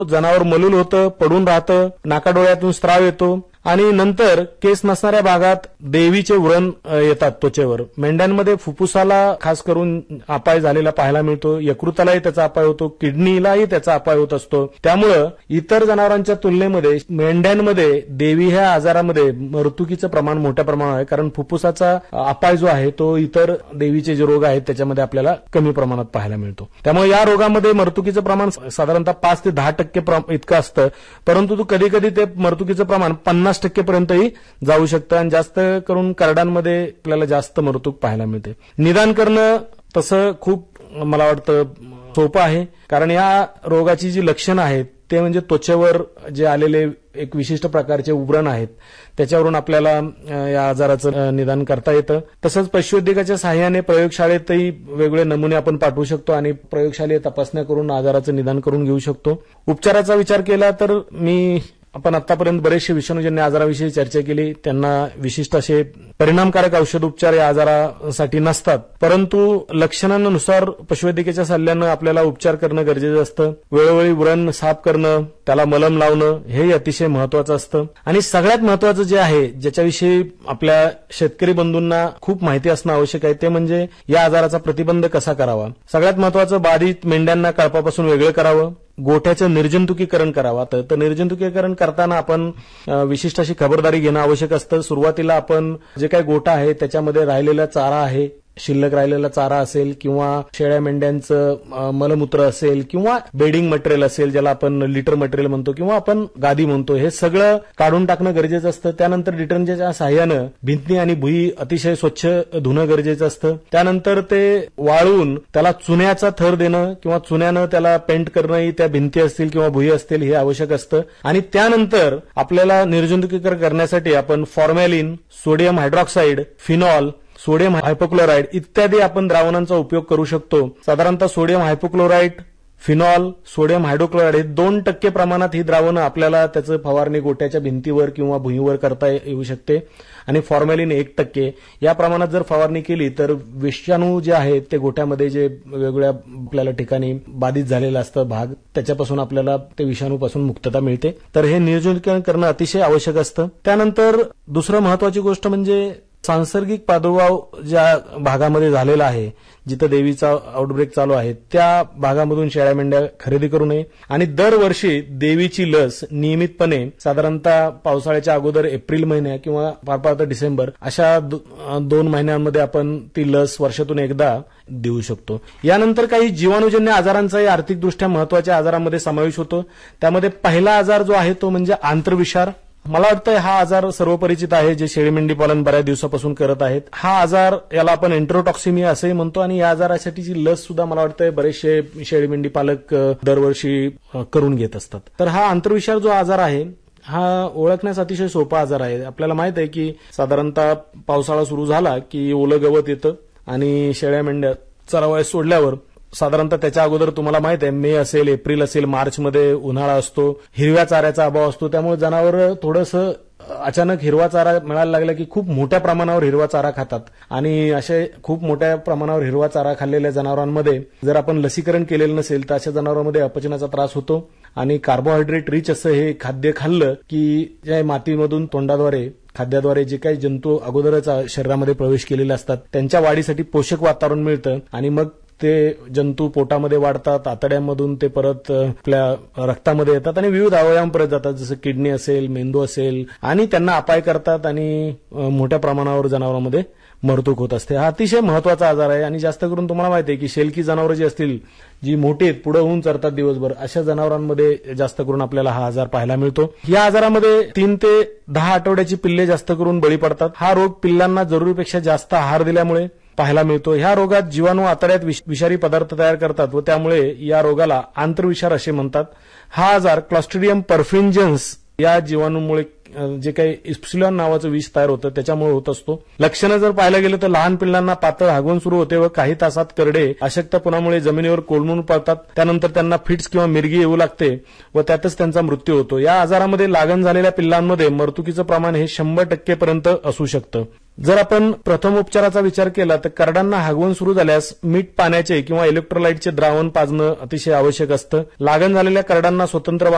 जनावर मलूल होतं, पडून राहतं, नाकाडोळ्यातून स्त्राव येतो आणि नंतर केस नसणाऱ्या भागात देवीचे व्रण येतात त्वचेवर. मेंढ्यांमध्ये फुफ्फुसाला खास करून अपाय झालेला पाहायला मिळतो. यकृतालाही त्याचा अपाय होतो, किडनीलाही त्याचा अपाय होत असतो. त्यामुळं इतर जनावरांच्या तुलनेमध्ये मेंढ्यांमध्ये देवी ह्या आजारामध्ये मृत्यूकीचं प्रमाण मोठ्या प्रमाणात आहे. कारण फुफ्फुसाचा अपाय जो आहे तो इतर देवीचे जे रोग आहेत त्याच्यामध्ये आपल्याला कमी प्रमाणात पाहायला मिळतो. त्यामुळे या रोगामध्ये मृत्यूकीचं प्रमाण साधारणतः 5 ते 10% इतकं असतं. परंतु कधी कधी ते मृत्यूकीचं प्रमाण 50% पर्यंतही जाऊ शकतं आणि जास्त करून करडांमध्ये आपल्याला जास्त मृत्यू पाहायला मिळते. निदान करणं तसं खूप मला वाटतं सोपं आहे. कारण या रोगाची जी लक्षणं आहेत ते म्हणजे त्वचेवर जे आलेले एक विशिष्ट प्रकारचे उबरण आहेत त्याच्यावरून आपल्याला या आजाराचं निदान करता येतं. तसंच पशुवैद्यकाच्या सहाय्याने प्रयोगशाळेतही वेगवेगळे नमुने आपण पाठवू शकतो आणि प्रयोगशाळेत तपासण्या करून आजाराचं निदान करून घेऊ शकतो. उपचाराचा विचार केला तर आपण आतापर्यंत बरेचसे विषाणूजन्य आजाराविषयी चर्चा केली. त्यांना विशिष्ट असे परिणामकारक औषध उपचार या आजारासाठी नसतात. परंतु लक्षणांनुसार पशुवैद्यकाच्या सल्ल्यानं आपल्याला उपचार करणं गरजेचं असतं. वेळोवेळी व्रण साफ करणं, त्याला मलम लावणं हे अतिशय महत्वाचं असतं. आणि सगळ्यात महत्वाचं जे आहे ज्याच्याविषयी आपल्या शेतकरी बंधूंना खूप माहिती असणं आवश्यक आहे ते म्हणजे या आजाराचा प्रतिबंध कसा करावा. सगळ्यात महत्वाचं बाधित मेंढ्यांना कळपापासून वेगळं करावं. गोठ्याचं निर्जंतुकीकरण करावं. तर निर्जंतुकीकरण करताना आपण विशिष्ट अशी खबरदारी घेणं आवश्यक असतं. सुरुवातीला आपण जे काही गोठा आहे त्याच्यामध्ये राहिलेला चारा आहे, शिल्लक राहिलेला चारा असेल किंवा शेळ्या मेंढ्यांचं मलमूत्र असेल किंवा बेडिंग मटेरियल असेल ज्याला आपण लिटर मटेरियल म्हणतो किंवा आपण गादी म्हणतो, हे सगळं काढून टाकणं गरजेचं असतं. त्यानंतर डिटर्जंटच्या सहाय्यानं भिंती आणि भुई अतिशय स्वच्छ धुणं गरजेचं असतं. त्यानंतर ते वाळवून त्याला चुन्याचा थर देणं किंवा चुन्यानं त्याला पेंट करणंही त्या भिंती असतील किंवा भुई असतील हे आवश्यक असतं. आणि त्यानंतर आपल्याला निर्जंतुकीकरण करण्यासाठी आपण फॉर्मॅलिन, सोडियम हायड्रॉक्साईड, फिनॉल, सोडियम हायपोक्लोराइड इत्यादी आपण द्रावणांचा उपयोग करू शकतो. साधारणतः सोडियम हायपोक्लोराइड, फिनॉल, सोडियम हायड्रोक्लोराइड हे 2% प्रमाणात ही द्रावणं आपल्याला त्याचं फवारणी गोट्याच्या भिंतीवर किंवा भुईवर करता येऊ शकते. आणि फॉर्मॅलिन 1% या प्रमाणात जर फवारणी केली तर विषाणू जे आहेत ते गोठ्यामध्ये जे वेगवेगळ्या आपल्याला ठिकाणी बाधित झालेला असतं भाग त्याच्यापासून आपल्याला ते विषाणूपासून मुक्तता मिळते. तर हे निर्जंतुकीकरण करणं अतिशय आवश्यक असतं. त्यानंतर दुसरं महत्वाची गोष्ट म्हणजे सांसर्गिक प्रादुर्भाव ज्या भागामध्ये झालेला आहे, जिथं देवीचा आउटब्रेक चालू आहे त्या भागामधून शेळ्या मेंढ्या खरेदी करू नये. आणि दरवर्षी देवीची लस नियमितपणे साधारणतः पावसाळ्याच्या अगोदर एप्रिल महिन्या किंवा फार तर डिसेंबर अशा 2 महिन्यांमध्ये आपण ती लस वर्षातून एकदा देऊ शकतो. यानंतर काही जीवाणूजन्य आजारांचाही आर्थिकदृष्ट्या महत्वाच्या आजारांमध्ये समावेश होतो. त्यामध्ये पहिला आजार जो आहे तो म्हणजे आंतरविषार. मला वाटतं हा आजार सर्वपरिचित आहे जे शेळी मेंढी पालन बऱ्याच दिवसापासून करत आहेत. हा आजार याला आपण एन्टेरोटॉक्सिमिया असंही म्हणतो आणि या आजारासाठीची लस सुद्धा मला वाटतं बरेचसे शेळी मेंढी पालक दरवर्षी करून घेत असतात. तर हा आंतरविषार जो आजार आहे हा ओळखण्यास अतिशय सोपा आजार आहे. आपल्याला माहित आहे की साधारणतः पावसाळा सुरू झाला की ओलं गवत येतं आणि शेळ्या मेंढ्या चरावयास सोडल्यावर साधारणतः त्याच्या अगोदर तुम्हाला माहित आहे मे असेल, एप्रिल असेल, मार्चमध्ये उन्हाळा असतो, हिरव्या चाऱ्याचा अभाव असतो. त्यामुळे जनावर थोडंसं अचानक हिरवा चारा मिळायला लागला की खूप मोठ्या प्रमाणावर हिरवा चारा खातात आणि असे खूप मोठ्या प्रमाणावर हिरवा चारा खाल्लेल्या जनावरांमध्ये जर आपण लसीकरण केलेलं नसेल तर अशा जनावरांमध्ये अपचनाचा त्रास होतो. आणि कार्बोहायड्रेट रिच असं हे खाद्य खाल्लं की ज्या मातीमधून तोंडाद्वारे खाद्याद्वारे जे काही जंतू अगोदरच शरीरामध्ये प्रवेश केलेले असतात त्यांच्या वाढीसाठी पोषक वातावरण मिळतं आणि मग ते जंतू पोटामध्ये वाढतात, आतड्यांमधून ते परत आपल्या रक्तामध्ये येतात आणि विविध अवयवांपर्यंत जातात, जसं किडनी असेल, मेंदू असेल आणि त्यांना अपाय करतात आणि मोठ्या प्रमाणावर जनावरांमध्ये मरतूक होत असते. हा अतिशय महत्वाचा आजार आहे आणि जास्त करून तुम्हाला माहिती आहे की शेलकी जनावरं जी असतील जी मोठी आहेत पुढे होऊन चरतात दिवसभर अशा जनावरांमध्ये जास्त करून आपल्याला हा आजार पाहायला मिळतो. या आजारामध्ये 3 ते 10 आठवड्याची पिल्ले जास्त करून बळी पडतात. हा रोग पिल्लांना जरुरीपेक्षा जास्त आहार दिल्यामुळे पाहायला मिळतो. ह्या रोगात जीवाणू आतड्यात विषारी पदार्थ तयार करतात व त्यामुळे या रोगाला आंतरविषार असे म्हणतात. हा आजार क्लॉस्ट्रिडियम परफिन्जन्स या जीवाणूमुळे जे काही इप्सिलॉन नावाचं विष तयार होतं त्याच्यामुळे होत असतो. लक्षणं जर पाहायला गेलं तर लहान पिल्लांना पातळ हागवण सुरू होते व काही तासात करडे अशक्तपणामुळे जमिनीवर कोलमून पडतात. त्यानंतर त्यांना फिट्स किंवा मिरगी येऊ लागते व त्यातच त्यांचा मृत्यू होतो. या आजारामध्ये लागण झालेल्या पिल्लांमध्ये मृत्यूकीचं प्रमाण हे 100% पर्यंत असू शकतं. जर आपण प्रथम उपचाराचा विचार केला तर करडांना हागवण सुरू झाल्यास मीठ पाण्याचे किंवा इलेक्ट्रोलाइटचे द्रावण पाजणं अतिशय आवश्यक असतं. लागण झालेल्या करडांना स्वतंत्र